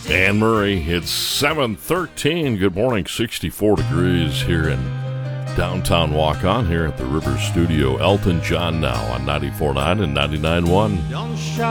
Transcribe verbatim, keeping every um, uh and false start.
Anne Murray, it's seven thirteen. Good morning, sixty-four degrees here in downtown Waukon, here at the River Studio. Elton John now on ninety-four point nine and ninety-nine point one.